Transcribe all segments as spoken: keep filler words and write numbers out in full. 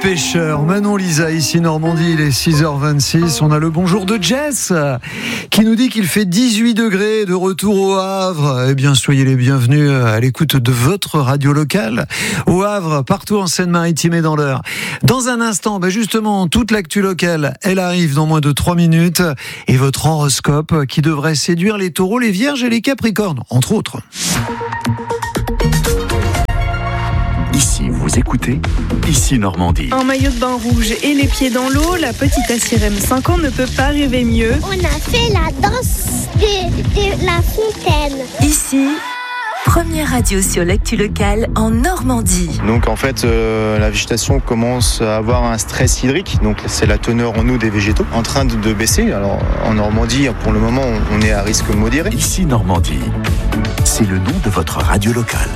pêcheurs, Manon Lisa, ici Normandie, il est six heures vingt-six. On a le bonjour de Jess qui nous dit qu'il fait dix-huit degrés de retour au Havre. Eh bien, soyez les bienvenus à l'écoute de votre radio locale au Havre, partout en Seine-Maritime et dans l'Eure. Dans un instant, ben justement, toute l'actu locale, elle arrive dans moins de trois minutes. Et votre horoscope qui devrait séduire les taureaux, les vierges et les capricornes, entre autres. Ici, vous écoutez, ici Normandie. En maillot de bain rouge et les pieds dans l'eau, la petite Assyrem cinq ans ne peut pas rêver mieux. On a fait la danse de, de la fontaine. Ici, première radio sur l'actu locale en Normandie. Donc en fait, euh, la végétation commence à avoir un stress hydrique. Donc c'est la teneur en eau des végétaux en train de, de baisser. Alors en Normandie, pour le moment, on est à risque modéré. Ici Normandie, c'est le nom de votre radio locale.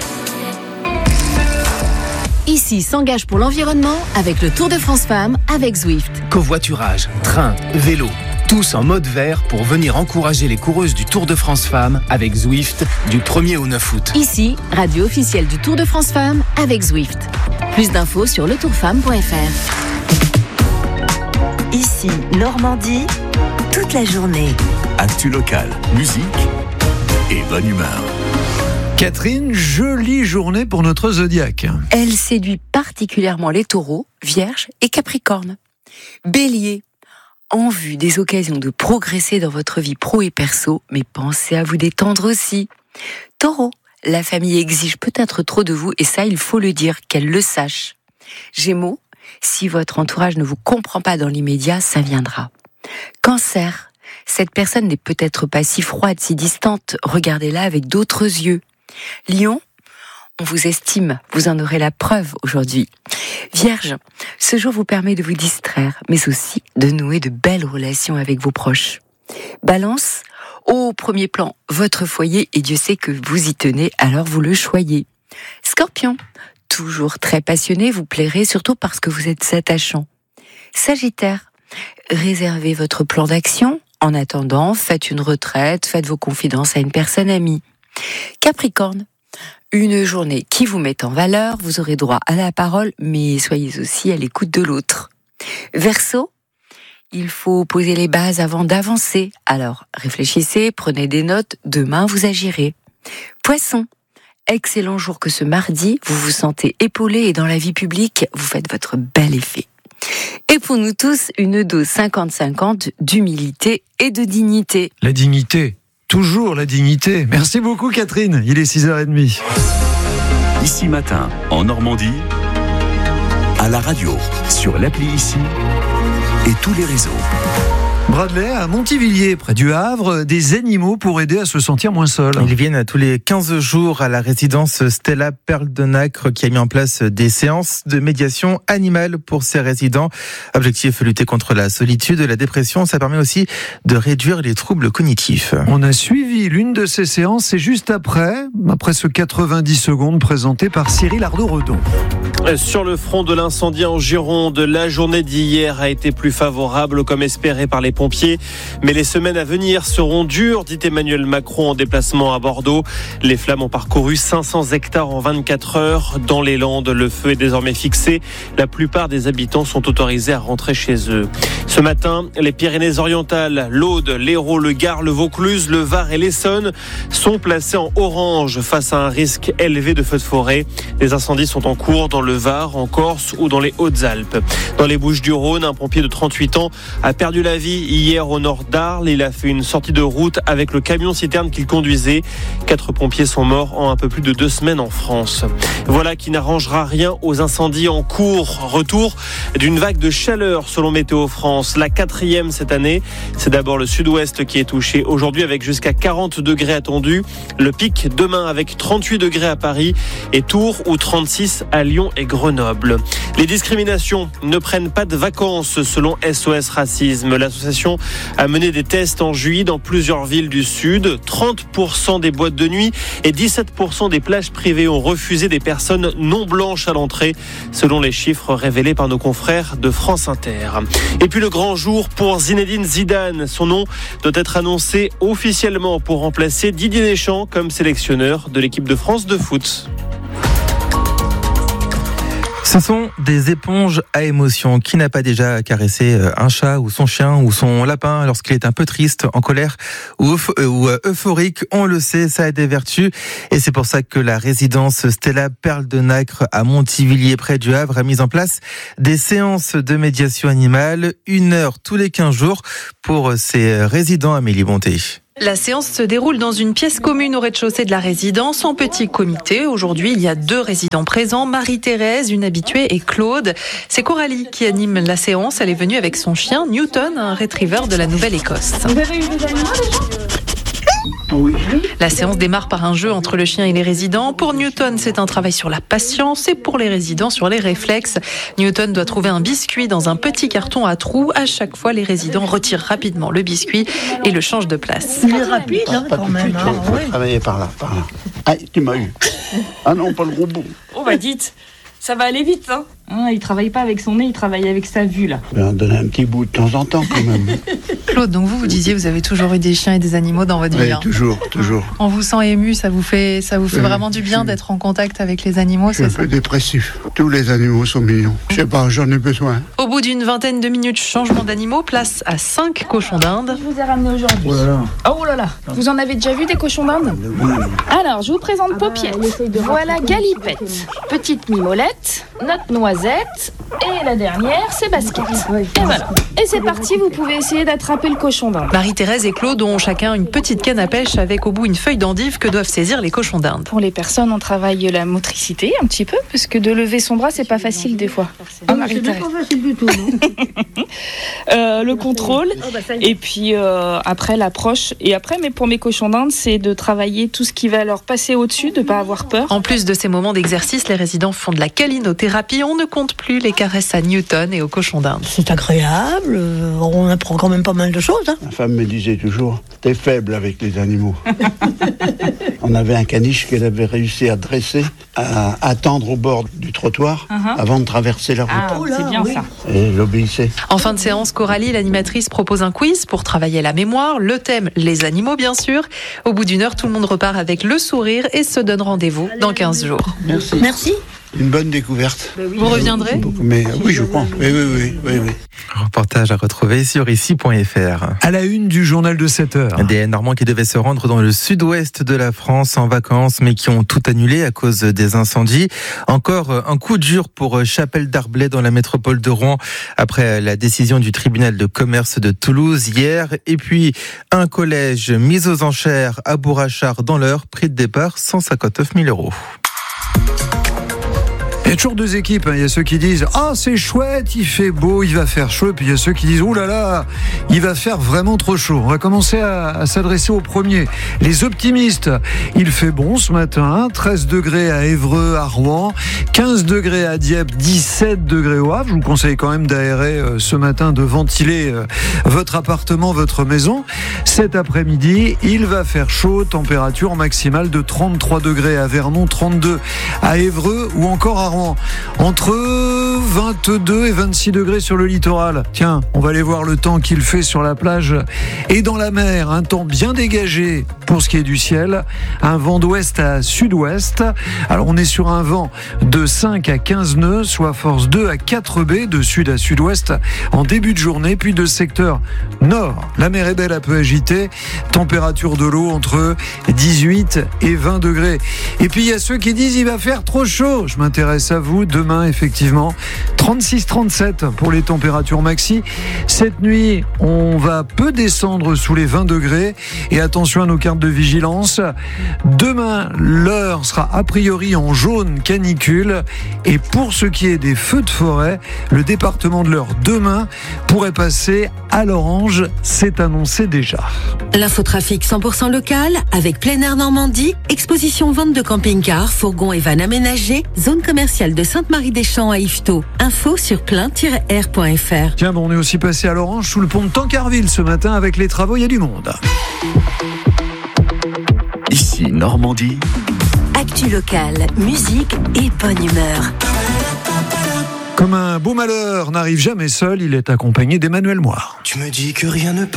Ici s'engage pour l'environnement avec le Tour de France Femmes avec Zwift. Covoiturage, train, vélo, tous en mode vert pour venir encourager les coureuses du Tour de France Femmes avec Zwift du premier au neuf août. Ici, radio officielle du Tour de France Femmes avec Zwift. Plus d'infos sur le tour femme point f r. Ici, Normandie, toute la journée. Actu locale, musique et bonne humeur. Catherine, jolie journée pour notre zodiaque. Elle séduit particulièrement les taureaux, vierges et capricornes. Bélier, en vue des occasions de progresser dans votre vie pro et perso, mais pensez à vous détendre aussi. Taureau, la famille exige peut-être trop de vous et ça, il faut le dire, qu'elle le sache. Gémeaux, si votre entourage ne vous comprend pas dans l'immédiat, ça viendra. Cancer, cette personne n'est peut-être pas si froide, si distante, regardez-la avec d'autres yeux. Lion, on vous estime, vous en aurez la preuve aujourd'hui. Vierge, ce jour vous permet de vous distraire, mais aussi de nouer de belles relations avec vos proches. Balance, au premier plan, votre foyer, et Dieu sait que vous y tenez, alors vous le choyez. Scorpion, toujours très passionné, vous plairez, surtout parce que vous êtes attachant. Sagittaire, réservez votre plan d'action. En attendant, faites une retraite, faites vos confidences à une personne amie. Capricorne, une journée qui vous met en valeur, vous aurez droit à la parole, mais soyez aussi à l'écoute de l'autre. Verseau, il faut poser les bases avant d'avancer, alors réfléchissez, prenez des notes, demain vous agirez. Poisson, excellent jour que ce mardi, vous vous sentez épaulé et dans la vie publique, vous faites votre bel effet. Et pour nous tous, une dose cinquante cinquante d'humilité et de dignité. La dignité, toujours la dignité. Merci beaucoup Catherine, il est six heures trente. Ici matin, en Normandie, à la radio, sur l'appli Ici et tous les réseaux. Bradley, à Montivilliers, près du Havre, des animaux pour aider à se sentir moins seul. Ils viennent tous les quinze jours à la résidence Stella Perle de Nacre qui a mis en place des séances de médiation animale pour ses résidents. Objectif, lutter contre la solitude, la dépression. Ça permet aussi de réduire les troubles cognitifs. On a suivi l'une de ces séances, c'est juste après, après ce quatre-vingt-dix secondes présenté par Cyril Ardo-Redon. Sur le front de l'incendie en Gironde, la journée d'hier a été plus favorable comme espéré par les pompiers. Mais les semaines à venir seront dures, dit Emmanuel Macron en déplacement à Bordeaux. Les flammes ont parcouru cinq cents hectares en vingt-quatre heures. Dans les Landes, le feu est désormais fixé. La plupart des habitants sont autorisés à rentrer chez eux. Ce matin, les Pyrénées-Orientales, l'Aude, l'Hérault, le Gard, le Vaucluse, le Var et l'Essonne sont placés en orange face à un risque élevé de feux de forêt. Les incendies sont en cours dans le Var, en Corse ou dans les Hautes-Alpes. Dans les Bouches-du-Rhône, un pompier de trente-huit ans a perdu la vie hier au nord d'Arles. Il a fait une sortie de route avec le camion-citerne qu'il conduisait. Quatre pompiers sont morts en un peu plus de deux semaines en France. Voilà qui n'arrangera rien aux incendies en cours. Retour d'une vague de chaleur selon Météo France. La quatrième cette année. C'est d'abord le sud-ouest qui est touché aujourd'hui avec jusqu'à quarante degrés attendus. Le pic demain avec trente-huit degrés à Paris et Tours ou trente-six à Lyon et Grenoble. Les discriminations ne prennent pas de vacances selon S O S Racisme. L'association a mené des tests en juillet dans plusieurs villes du Sud. trente pour cent des boîtes de nuit et dix-sept pour cent des plages privées ont refusé des personnes non blanches à l'entrée, selon les chiffres révélés par nos confrères de France Inter. Et puis le grand jour pour Zinedine Zidane. Son nom doit être annoncé officiellement pour remplacer Didier Deschamps comme sélectionneur de l'équipe de France de foot. Ce sont des éponges à émotions. Qui n'a pas déjà caressé un chat ou son chien ou son lapin lorsqu'il est un peu triste, en colère ou, euph- ou euphorique? On le sait, ça a des vertus. Et c'est pour ça que la résidence Stella Perle de Nacre à Montivilliers près du Havre a mis en place des séances de médiation animale, une heure tous les quinze jours pour ses résidents. Amélie Bonté. La séance se déroule dans une pièce commune au rez-de-chaussée de la résidence, en petit comité. Aujourd'hui, il y a deux résidents présents, Marie-Thérèse, une habituée, et Claude. C'est Coralie qui anime la séance. Elle est venue avec son chien, Newton, un retriever de la Nouvelle-Écosse. Vous avez eu des animaux déjà ? Oui. La séance démarre par un jeu entre le chien et les résidents. Pour Newton, c'est un travail sur la patience et pour les résidents, sur les réflexes. Newton doit trouver un biscuit dans un petit carton à trous. À chaque fois, les résidents retirent rapidement le biscuit et le changent de place. Il est rapide hein, pas, pas quand même. Il faut, faut oui. travailler par là, par là. Ah, tu m'as eu. Ah non, pas le gros bout. Oh bah dites, ça va aller vite, hein. Hein, il travaille pas avec son nez, il travaille avec sa vue, là. On va en donner un petit bout de temps en temps, quand même. Claude, donc vous, vous disiez, vous avez toujours eu des chiens et des animaux dans votre vie. Oui, hein. toujours, toujours. On vous sent ému, ça vous fait, ça vous fait Oui, vraiment du bien oui. d'être en contact avec les animaux, Je suis c'est un ça? peu dépressif. Tous les animaux sont mignons. Je sais pas, j'en ai besoin. Au bout d'une vingtaine de minutes, changement d'animaux, place à cinq cochons d'Inde. Je vous ai ramené aujourd'hui. Voilà. Oh là là, vous en avez déjà vu des cochons d'Inde? Alors, je vous présente Paupiette. Voilà Galipette, petite Mimolette, notre Noisette, et la dernière, c'est Basket. Et voilà. Et c'est parti, vous pouvez essayer d'attraper le cochon d'Inde. Marie-Thérèse et Claude ont chacun une petite canne à pêche avec au bout une feuille d'endive que doivent saisir les cochons d'Inde. Pour les personnes, on travaille la motricité un petit peu, parce que de lever son bras, c'est pas facile des fois. Ah, Marie-Thérèse. C'est pas facile du tout, non Euh, le contrôle, et puis euh, après l'approche. Et après, mais pour mes cochons d'Inde, c'est de travailler tout ce qui va leur passer au-dessus, de pas avoir peur. En plus de ces moments d'exercice, les résidents font de la calinothérapie. On ne compte plus les caresses à Newton et aux cochons d'Inde. C'est agréable, euh, on apprend quand même pas mal de choses. Hein. Ma femme me disait toujours, t'es faible avec les animaux. On avait un caniche qu'elle avait réussi à dresser, à attendre au bord du trottoir Uh-huh. avant de traverser la route. Ah, c'est bien ça. Et elle obéissait. En fin de séance, Coralie, l'animatrice, propose un quiz pour travailler la mémoire. Le thème, les animaux, bien sûr. Au bout d'une heure, tout le monde repart avec le sourire et se donne rendez-vous dans quinze jours. Merci. Merci. Une bonne découverte. Vous reviendrez ? Mais oui, je crois. Oui, oui, oui, oui, oui. Reportage à retrouver sur ici point f r. À la une du journal de sept heures. Des Normands qui devaient se rendre dans le sud-ouest de la France en vacances, mais qui ont tout annulé à cause des incendies. Encore un coup dur pour Chapelle d'Arblay dans la métropole de Rouen, après la décision du tribunal de commerce de Toulouse hier. Et puis, un collège mis aux enchères à Bourrachard dans l'Eure, prix de départ cent cinquante-neuf mille euros. Il y a toujours deux équipes, hein. Il y a ceux qui disent « Ah, c'est chouette, il fait beau, il va faire chaud », puis il y a ceux qui disent « Oh là là, il va faire vraiment trop chaud ». On va commencer à, à s'adresser aux premiers. Les optimistes, il fait bon ce matin, treize degrés à Évreux, à Rouen, quinze degrés à Dieppe, dix-sept degrés au Havre. Je vous conseille quand même d'aérer euh, ce matin, de ventiler euh, votre appartement, votre maison. Cet après-midi, il va faire chaud, température maximale de trente-trois degrés à Vernon, trente-deux à Évreux ou encore à Rouen. Entre vingt-deux et vingt-six degrés sur le littoral. Tiens, on va aller voir le temps qu'il fait sur la plage et dans la mer. Un temps bien dégagé pour ce qui est du ciel. Un vent d'ouest à sud-ouest. Alors on est sur un vent de cinq à quinze nœuds, soit force deux à quatre B, de sud à sud-ouest en début de journée. Puis de secteur nord, la mer est belle, un peu agitée. Température de l'eau entre dix-huit et vingt degrés. Et puis il y a ceux qui disent il va faire trop chaud. Je m'intéresse à vous. Demain, effectivement, trente-six trente-sept pour les températures maxi. Cette nuit, on va peu descendre sous les vingt degrés. Et attention à nos cartes de vigilance. Demain, l'heure sera a priori en jaune canicule. Et pour ce qui est des feux de forêt, le département de l'Eure demain pourrait passer à l'orange. C'est annoncé déjà. L'infotrafic cent pour cent local avec Plein Air Normandie, exposition vente de camping-cars, fourgons et vannes aménagés, zone commerciale de Sainte-Marie-des-Champs à Yvetot. Info sur plein tiret air point f r. Tiens, bon, on est aussi passé à l'orange sous le pont de Tancarville ce matin avec les travaux, il y a du monde. Ici Normandie. Actu locale, musique et bonne humeur. Comme un beau malheur n'arrive jamais seul, il est accompagné d'Emmanuel Moire. Tu me dis que rien ne